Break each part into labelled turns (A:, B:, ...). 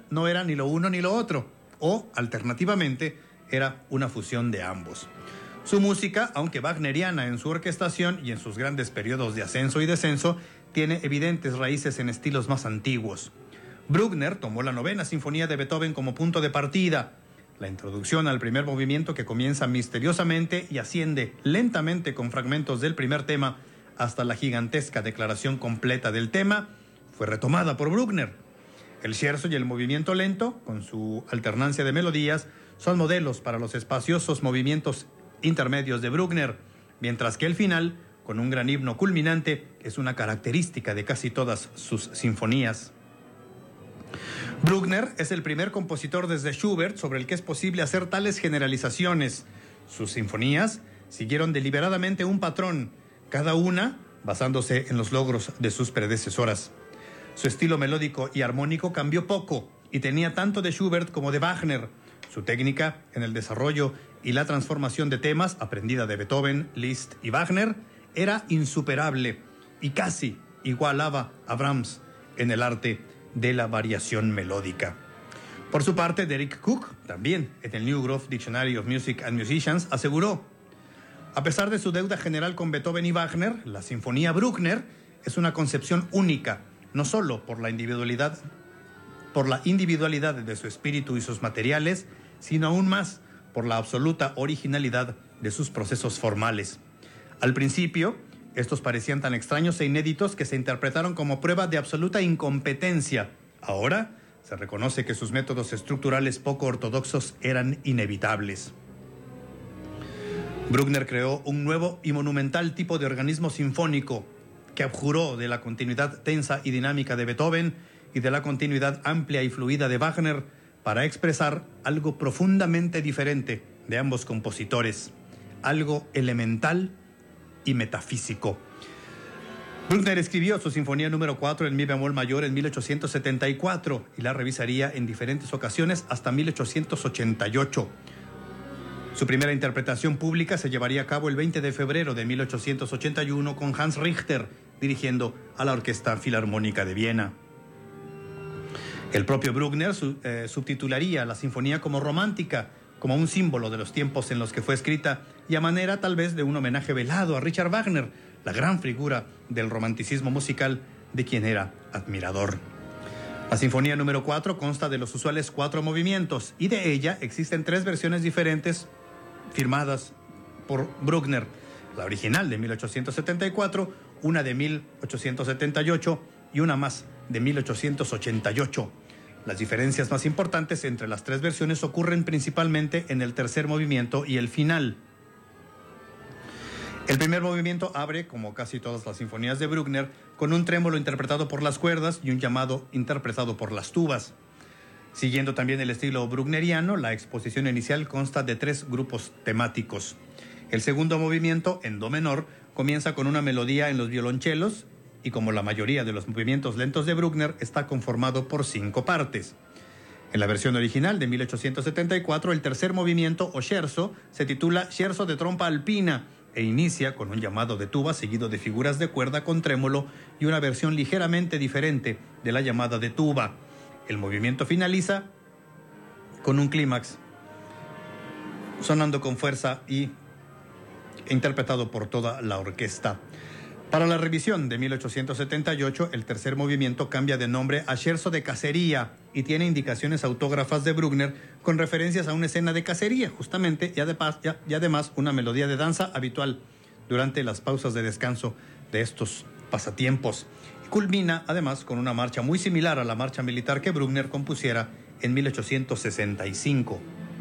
A: no era ni lo uno ni lo otro, o, alternativamente, era una fusión de ambos. Su música, aunque wagneriana en su orquestación y en sus grandes periodos de ascenso y descenso, tiene evidentes raíces en estilos más antiguos. Bruckner tomó la novena sinfonía de Beethoven como punto de partida. La introducción al primer movimiento, que comienza misteriosamente y asciende lentamente con fragmentos del primer tema hasta la gigantesca declaración completa del tema, fue retomada por Bruckner. El scherzo y el movimiento lento, con su alternancia de melodías, son modelos para los espaciosos movimientos intermedios de Bruckner, mientras que el final, con un gran himno culminante, es una característica de casi todas sus sinfonías. Bruckner es el primer compositor desde Schubert sobre el que es posible hacer tales generalizaciones. Sus sinfonías siguieron deliberadamente un patrón, cada una basándose en los logros de sus predecesoras. Su estilo melódico y armónico cambió poco y tenía tanto de Schubert como de Wagner. Su técnica en el desarrollo y la transformación de temas, aprendida de Beethoven, Liszt y Wagner, era insuperable y casi igualaba a Brahms en el arte de la variación melódica. Por su parte, Derek Cook, también en el New Grove Dictionary of Music and Musicians, aseguró: a pesar de su deuda general con Beethoven y Wagner, la Sinfonía Bruckner es una concepción única, no solo por la individualidad de su espíritu y sus materiales, sino aún más por la absoluta originalidad de sus procesos formales. Al principio, estos parecían tan extraños e inéditos que se interpretaron como prueba de absoluta incompetencia. Ahora se reconoce que sus métodos estructurales poco ortodoxos eran inevitables. Bruckner creó un nuevo y monumental tipo de organismo sinfónico que abjuró de la continuidad tensa y dinámica de Beethoven y de la continuidad amplia y fluida de Wagner para expresar algo profundamente diferente de ambos compositores, algo elemental y metafísico. Bruckner escribió su Sinfonía número 4 en mi bemol mayor en 1874 y la revisaría en diferentes ocasiones hasta 1888. Su primera interpretación pública se llevaría a cabo el 20 de febrero de 1881 con Hans Richter, dirigiendo a la Orquesta Filarmónica de Viena. El propio Bruckner subtitularía la sinfonía como romántica, como un símbolo de los tiempos en los que fue escrita y a manera tal vez de un homenaje velado a Richard Wagner, la gran figura del romanticismo musical de quien era admirador. La Sinfonía número 4 consta de los usuales 4 movimientos y de ella existen 3 versiones diferentes firmadas por Bruckner: la original de 1874, una de 1878 y una más de 1888. Las diferencias más importantes entre las 3 versiones ocurren principalmente en el tercer movimiento y el final. El primer movimiento abre, como casi todas las sinfonías de Bruckner, con un trémolo interpretado por las cuerdas y un llamado interpretado por las tubas. Siguiendo también el estilo bruckneriano, la exposición inicial consta de 3 grupos temáticos. El segundo movimiento, en do menor, comienza con una melodía en los violonchelos y, como la mayoría de los movimientos lentos de Bruckner, está conformado por 5 partes. En la versión original de 1874, el tercer movimiento, o scherzo, se titula Scherzo de trompa alpina e inicia con un llamado de tuba seguido de figuras de cuerda con trémolo y una versión ligeramente diferente de la llamada de tuba. El movimiento finaliza con un clímax sonando con fuerza y interpretado por toda la orquesta. Para la revisión de 1878, el tercer movimiento cambia de nombre a Scherzo de cacería y tiene indicaciones autógrafas de Bruckner con referencias a una escena de cacería, justamente, y además una melodía de danza habitual durante las pausas de descanso de estos pasatiempos. Y culmina, además, con una marcha muy similar a la marcha militar que Bruckner compusiera en 1865.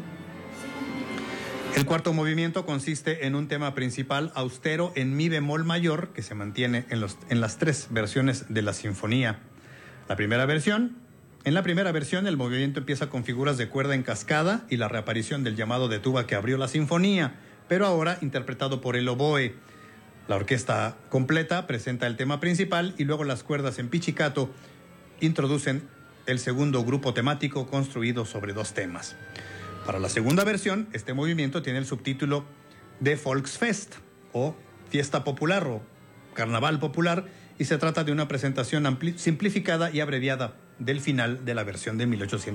A: El cuarto movimiento consiste en un tema principal austero en mi bemol mayor que se mantiene en las 3 versiones de la sinfonía. En la primera versión, el movimiento empieza con figuras de cuerda en cascada y la reaparición del llamado de tuba que abrió la sinfonía, pero ahora interpretado por el oboe. La orquesta completa presenta el tema principal y luego las cuerdas en pizzicato introducen el segundo grupo temático construido sobre 2 temas. Para la segunda versión, este movimiento tiene el subtítulo de Volksfest, o Fiesta Popular, o Carnaval Popular, y se trata de una presentación simplificada y abreviada del final de la versión de 1800.